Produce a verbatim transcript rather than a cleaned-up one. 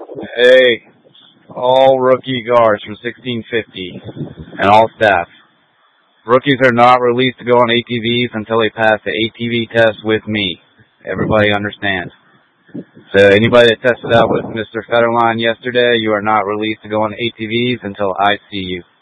Hey, all rookie guards from sixteen fifty and all staff. Rookies are not released to go on A T Vs until they pass the A T V test with me. Everybody understands. So anybody that tested out with Mister Federline yesterday, you are not released to go on A T Vs until I see you.